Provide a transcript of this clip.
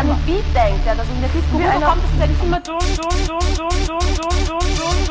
an den Beat denkt, ja, dass in der Disco Wieso kommt das jetzt immer dumm?